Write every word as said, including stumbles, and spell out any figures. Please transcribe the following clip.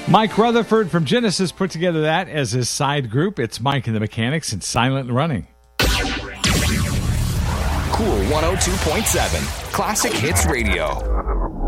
Mike Rutherford from Genesis put together that as his side group. It's Mike and the Mechanics and Silent and Running. Cool one oh two point seven, Classic Hits Radio.